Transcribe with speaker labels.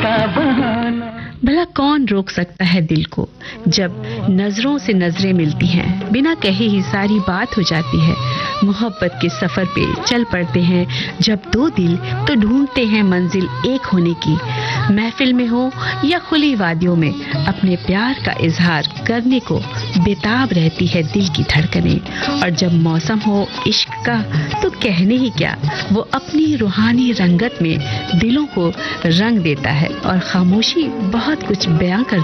Speaker 1: भला कौन रोक सकता है दिल को जब नजरों से नजरें मिलती हैं, बिना कहे ही सारी बात हो जाती है। मोहब्बत के सफर पे चल पड़ते हैं जब दो दिल, तो ढूंढते हैं मंजिल एक होने की। महफिल में हो या खुली वादियों में, अपने प्यार का इजहार करने को बेताब रहती है दिल की धड़कनें। और जब मौसम हो इश्क का, तो कहने ही क्या, वो अपनी रूहानी रंगत में दिलों को रंग देता है और खामोशी बहुत कुछ बयां कर